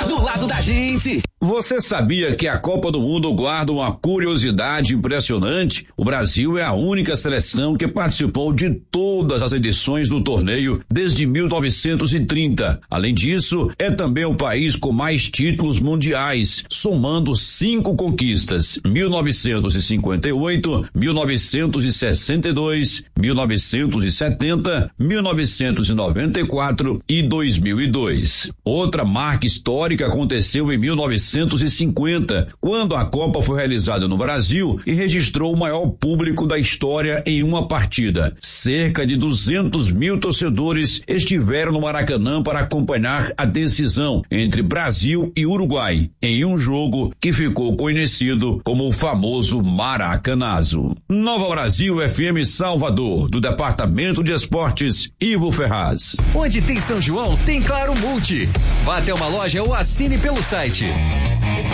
do lado da gente. Você sabia que a Copa do Mundo guarda uma curiosidade impressionante? O Brasil é a única seleção que participou de todas as edições do torneio desde 1930. Além disso, é também o país com mais títulos mundiais, somando 5 conquistas: 1958, 1962, 1970, 1994 e 2002. Outra marca histórica aconteceu em 1950, quando a Copa foi realizada no Brasil e registrou o maior público da história em uma partida. Cerca de 200 mil torcedores estiveram no Maracanã para acompanhar a decisão entre Brasil e Uruguai, em um jogo que ficou conhecido como o famoso Maracanazo. Nova Brasil FM Salvador, do Departamento de Esportes, Ivo Ferraz. Onde tem São João, tem Claro Multi. Vá até uma loja ou assine pelo site.